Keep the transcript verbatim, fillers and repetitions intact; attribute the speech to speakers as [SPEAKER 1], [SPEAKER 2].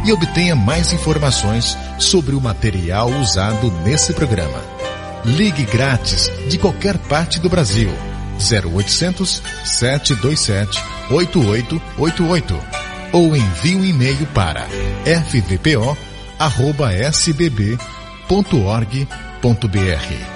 [SPEAKER 1] e obtenha mais informações sobre o material usado nesse programa. Ligue grátis de qualquer parte do Brasil. zero oitocentos, sete dois sete, oito oito oito oito ou envie um e-mail para f v p o arroba s b b ponto org ponto b r.